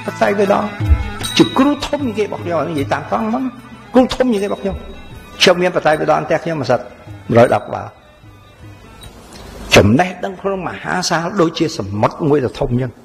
bắt tay với đó chụp cứ thôm như cái bọc nhau như vậy tạm con lắm cứ thôm như cái bọc nhau trong miếng bắt tay với đó anh tét nhau mà sạch rồi đọc vào chấm nét đang không mà há sao đôi chia sầm mất ngôi là thông nhân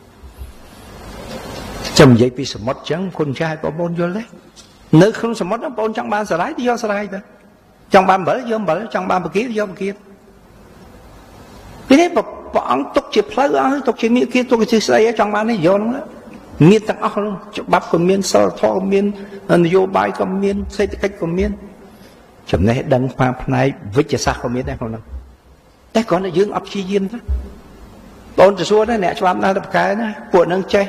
chấm vậy vì sầm mất chẳng con trai có bôn vô lấy nếu không sầm mất nó bôn trong ban sợi thì do sợi thôi trong ban bể vô bể trong ban bờ kia vô bờ kia cái đấy bọn tục chỉ phơi ở tục chỉ miệng kia tục chỉ xây ở trong ban này vô nó miên tăng óc luôn bắp còn miên sờ thò miên vô bài còn miên xây cách còn miên chấm này đăng pha này với chỉ sao còn miên đây không đâuแต่ก่อนน่ะយើងអត់ព្យាយាមទេបងទៅសួរដែរអ្នកច្បាប់ណាទៅប្រកែណាពួកនឹងចេះ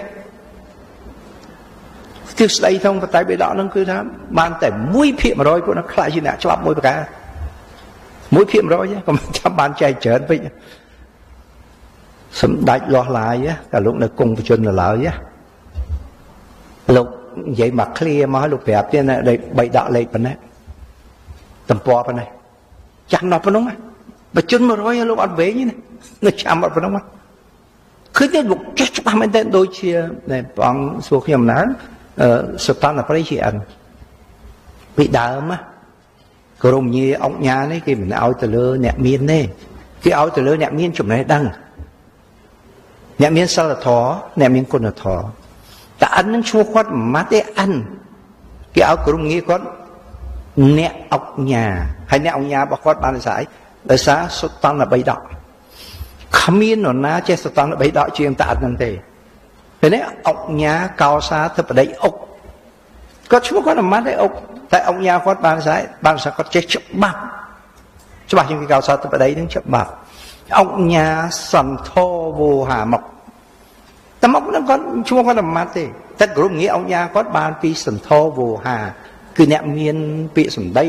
គឺស្ដីក្នុងបតៃបិដកនឹងគឺថាបានតែ 1% ពួកនឹងខ្លាចជាអ្នកច្បាប់មួយប្រកែ 1% ទេកុំចាំបានចែកច្រើនពេកសម្ដេចលាស់ឡាយតែលោកនៅគង់ប្រជជននៅឡើយលោកនិយាយមកឃ្លាមកលោកប្រាប់ទៀតណាបីដកលេខប៉ុណ្ណេះតំពប៉ុណ្ណេះចាំដល់ប៉ុណ្ណឹងបជន100លោកអត់វែងទេនៅចាំអត់ប៉ុណ្ណឹងឃើញតែលោកចេះច្បាស់មែនទេដូចជាព្រះអង្គសួរខ្ញុំណាសុតនប្រៃជាអិនពីដើមក្រមញាអង្គញានេះគេមិនឲ្យទៅលើអ្នកមានទេគេឲ្យទៅលើអ្នកមានចំណេះដឹងអ្នកមានសិលធម៌អ្នកមានគុណធម៌តែអិននឹងឈ្មោះគាត់មិនម៉ាត់ទេអិនគេឲ្យក្រមញាគាត់អ្នកអង្គញាហើយអ្នកអង្គញារបស់គាត់បានស្អីដោយសារសុតន3ដកគ្មាននរណាចេះសុតន3ដកជាងតាអត់ហ្នឹងទេពេលនេះអង្គញាកោសាធិបតីអុកគាត់ឈ្មោះគាត់មិនទេអុកតែអង្គញាគាត់បានស្អីបានស្អីគាត់ចេះច្បាស់ជាងគេកោសាធិបតីហ្នឹងច្បាស់អង្គញាសន្ធោវោហាមកតែមកហ្នឹងគាត់ឈ្មោះគាត់មិនទេតែក្រុមងារអង្គញាគាត់បានពីសន្ធោវោហាគឺអ្នកមានពាក្យសម្ដី